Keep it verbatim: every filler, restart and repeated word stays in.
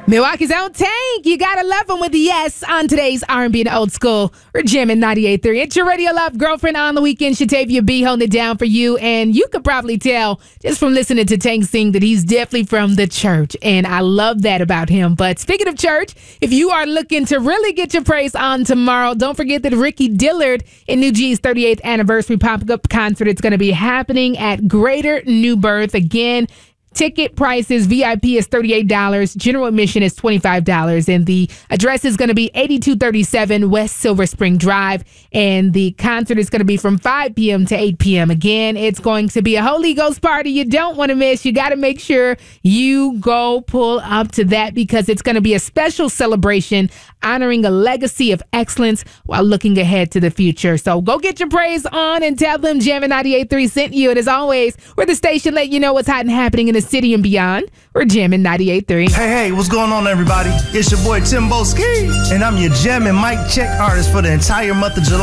Milwaukee's own Tank. You gotta love him with the yes on today's R and B and old school. We're jamming ninety-eight point three. It's your Radio Love girlfriend on the weekend. Shatavia B holding it down for you. And you could probably tell just from listening to Tank sing that he's definitely from the church. And I love that about him. But speaking of church, if you are looking to really get your praise on tomorrow, don't forget that Ricky Dillard in New G's thirty-eighth anniversary pop-up concert. It's going to be happening at Greater New Birth. Again, ticket prices, V I P is thirty-eight dollars. General admission is twenty-five dollars. And the address is going to be eighty-two thirty-seven West Silver Spring Drive. And the concert is going to be from five p.m. to eight p.m. Again, it's going to be a Holy Ghost party you don't want to miss. You got to make sure you go pull up to that because it's going to be a special celebration honoring a legacy of excellence while looking ahead to the future. So go get your praise on and tell them Jammin' ninety-eight point three sent you. And as always, we're the station letting you know what's hot and happening in the city and beyond. We're Jammin' ninety-eight point three. Hey, hey, what's going on, everybody? It's your boy Timbo Ski, and I'm your Jammin' Mic Check artist for the entire month of July.